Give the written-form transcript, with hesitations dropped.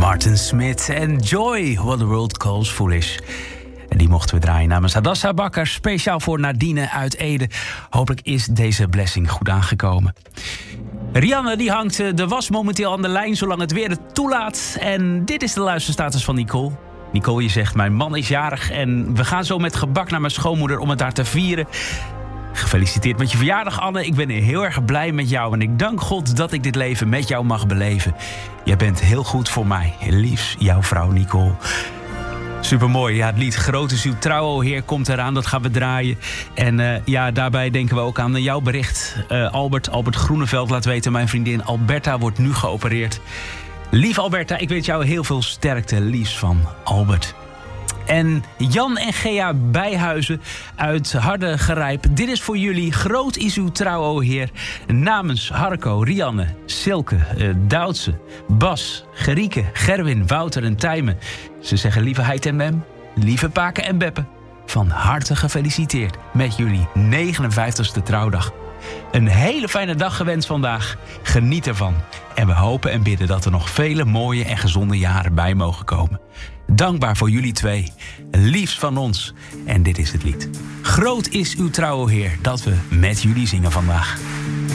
Martin Smith en Joy, What the World Calls Foolish. En die mochten we draaien namens Hadassa Bakker, speciaal voor Nadine uit Ede. Hopelijk is deze blessing goed aangekomen. Rianne die hangt de was momenteel aan de lijn, zolang het weer het toelaat. En dit is de luisterstatus van Nicole. Nicole, je zegt, mijn man is jarig en we gaan zo met gebak naar mijn schoonmoeder om het daar te vieren. Gefeliciteerd met je verjaardag, Anne. Ik ben heel erg blij met jou en ik dank God dat ik dit leven met jou mag beleven. Jij bent heel goed voor mij. Liefs, jouw vrouw Nicole. Supermooi. Ja, het lied Groot is uw trouw, o Heer, komt eraan. Dat gaan we draaien. En daarbij denken we ook aan jouw bericht. Albert Groeneveld laat weten, mijn vriendin Alberta wordt nu geopereerd. Lief Alberta, ik wens jou heel veel sterkte. Liefs van Albert. En Jan en Gea Bijhuizen uit Hardengerijp. Dit is voor jullie. Groot is uw trouw, o Heer. Namens Harco, Rianne, Silke, Doutse, Bas, Gerieke, Gerwin, Wouter en Tijmen. Ze zeggen lieve Heid en Mem, lieve Paken en Beppe. Van harte gefeliciteerd met jullie 59ste trouwdag. Een hele fijne dag gewenst vandaag. Geniet ervan. En we hopen en bidden dat er nog vele mooie en gezonde jaren bij mogen komen. Dankbaar voor jullie twee. Liefst van ons. En dit is het lied. Groot is uw trouw, o Heer, dat we met jullie zingen vandaag.